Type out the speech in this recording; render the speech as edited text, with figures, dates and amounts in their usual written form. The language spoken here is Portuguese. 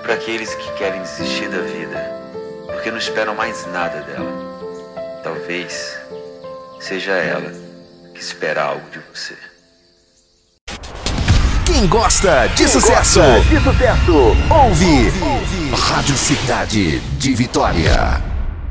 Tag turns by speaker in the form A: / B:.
A: para aqueles que querem desistir da vida, porque não esperam mais nada dela. Talvez seja ela que espera algo de você.
B: Quem gosta de sucesso, ouve Rádio Cidade de Vitória.